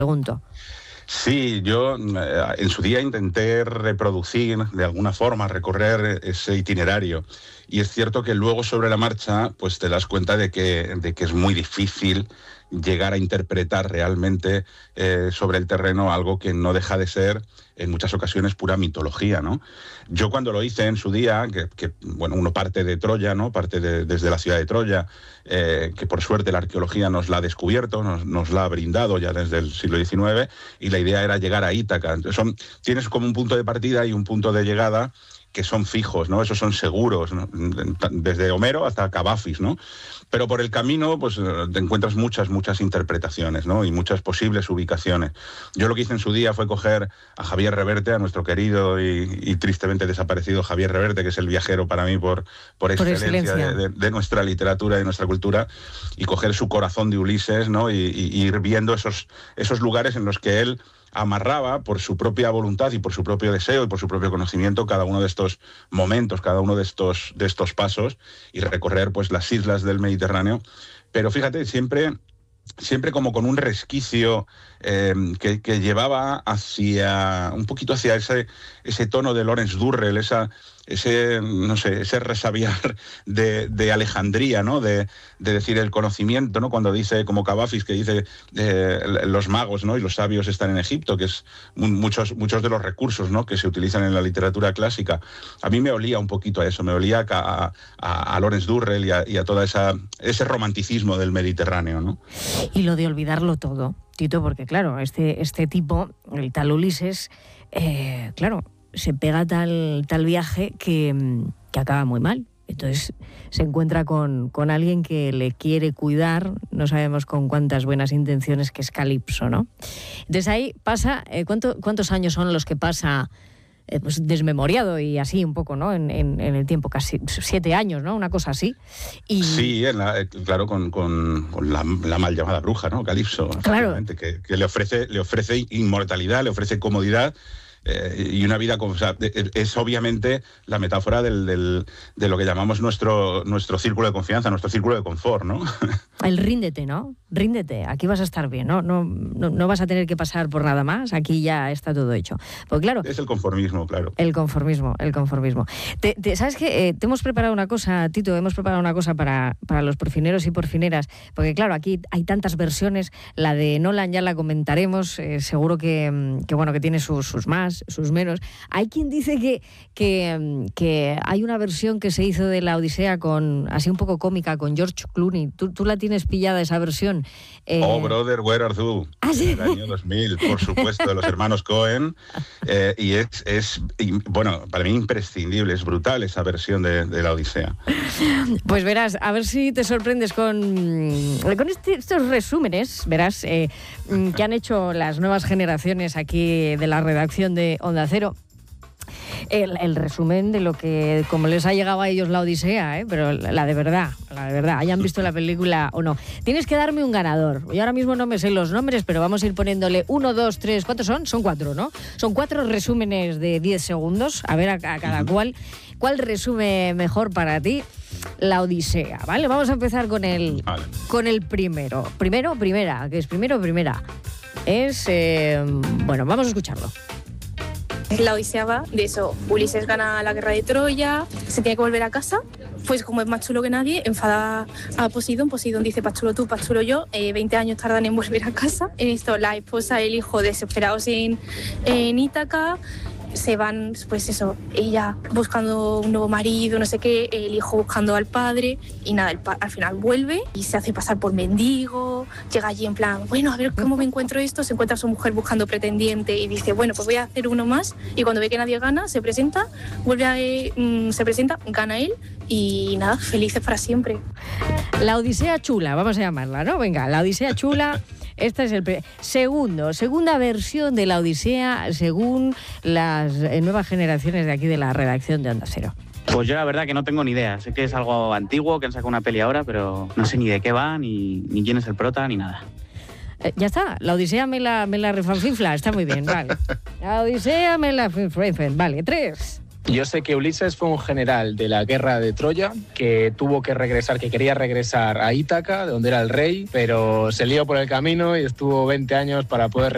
Pregunto. Sí, yo en su día intenté reproducir, de alguna forma, recorrer ese itinerario. Y es cierto que luego sobre la marcha, pues te das cuenta de que es muy difícil llegar a interpretar realmente sobre el terreno algo que no deja de ser, en muchas ocasiones, pura mitología, ¿no? Yo cuando lo hice en su día, bueno, uno parte de Troya, ¿no? Parte desde la ciudad de Troya, que por suerte la arqueología nos la ha descubierto, nos la ha brindado ya desde el siglo XIX, y la idea era llegar a Ítaca. Entonces tienes como un punto de partida y un punto de llegada que son fijos, ¿no? Esos son seguros, ¿no? Desde Homero hasta Cavafis, ¿no? Pero por el camino, pues te encuentras muchas interpretaciones, ¿no? Y muchas posibles ubicaciones. Yo lo que hice en su día fue coger a Javier Reverte, a nuestro querido y tristemente desaparecido Javier Reverte, que es el viajero para mí por excelencia de nuestra literatura y de nuestra cultura, y coger su corazón de Ulises, ¿no? Y ir viendo esos lugares en los que él amarraba por su propia voluntad y por su propio deseo y por su propio conocimiento cada uno de estos momentos, cada uno de estos pasos, y recorrer pues las islas del Mediterráneo. Pero fíjate, siempre como con un resquicio que llevaba un poquito hacia ese tono de Lawrence Durrell, ese resabiar de Alejandría, ¿no? De decir el conocimiento, ¿no? Cuando dice, como Cavafis, que dice los magos, ¿no? Y los sabios están en Egipto, que es muchos de los recursos, ¿no? Que se utilizan en la literatura clásica. A mí me olía un poquito a eso, me olía a Lawrence Durrell y a todo ese romanticismo del Mediterráneo, ¿no? Y lo de olvidarlo todo, Tito, porque claro, este tipo, el tal Ulises, claro, se pega tal viaje que acaba muy mal. Entonces se encuentra con alguien que le quiere cuidar, no sabemos con cuántas buenas intenciones, que es Calipso, ¿no? Entonces ahí pasa, ¿cuántos años son los que pasa pues desmemoriado y así un poco, ¿no? En el tiempo, casi 7 años, ¿no? Una cosa así. Y sí, claro, con la mal llamada bruja, ¿no? Calipso, claro, que le ofrece inmortalidad, le ofrece comodidad. Y una vida, o sea, es obviamente la metáfora de lo que llamamos nuestro círculo de confianza, nuestro círculo de confort, ¿no? El ríndete, ¿no? Ríndete, aquí vas a estar bien, no vas a tener que pasar por nada más, aquí ya está todo hecho. Porque claro, es el conformismo, claro. El conformismo. ¿Sabes qué? Te hemos preparado una cosa, Tito, para los porfineros y porfineras, porque claro, aquí hay tantas versiones, la de Nolan ya la comentaremos, seguro que tiene sus más, sus menos. Hay quien dice que hay una versión que se hizo de la Odisea así un poco cómica, con George Clooney. ¿Tú la tienes pillada esa versión? Oh, brother, where are you? ¿Ah, sí? Del año 2000, por supuesto, de los hermanos Cohen. Y bueno, para mí imprescindible, es brutal esa versión de la Odisea. Pues verás, a ver si te sorprendes con estos resúmenes, verás, que han hecho las nuevas generaciones aquí de la redacción de Onda Cero. El resumen de lo que, como les ha llegado a ellos la Odisea, pero la de verdad, hayan visto la película o no. Tienes que darme un ganador. Yo ahora mismo no me sé los nombres, pero vamos a ir poniéndole 1, 2, 3, ¿cuántos son? Son 4, ¿no? Son 4 resúmenes de 10 segundos, a ver a cada cual. ¿Cuál resume mejor para ti la Odisea? ¿Vale? Vamos a empezar con el primero. Primera, que es primera. Es, bueno, vamos a escucharlo. La Odisea va de eso. Ulises gana la guerra de Troya, se tiene que volver a casa, pues como es más chulo que nadie, enfada a Poseidón. Poseidón dice, más chulo tú, más chulo yo, 20 años tardan en volver a casa. En esto la esposa y el hijo desesperados en Ítaca, se van, pues eso, ella buscando un nuevo marido, no sé qué, el hijo buscando al padre, y nada, al final vuelve y se hace pasar por mendigo, llega allí en plan, bueno, a ver cómo me encuentro esto, se encuentra a su mujer buscando pretendiente y dice, bueno, pues voy a hacer uno más, y cuando ve que nadie gana, se presenta, gana él, y nada, felices para siempre. La Odisea chula, vamos a llamarla, ¿no? Venga, la Odisea chula. Esta es segunda versión de la Odisea según las nuevas generaciones de aquí de la redacción de Onda Cero. Pues yo la verdad que no tengo ni idea. Sé que es algo antiguo, que han sacado una peli ahora, pero no sé ni de qué va, ni quién es el prota, ni nada. Ya está, la Odisea me la refanfinfla, está muy bien, vale. La Odisea me la refanfinfla, vale, 3. Yo sé que Ulises fue un general de la guerra de Troya que tuvo que regresar, que quería regresar a Ítaca, de donde era el rey, pero se lió por el camino y estuvo 20 años para poder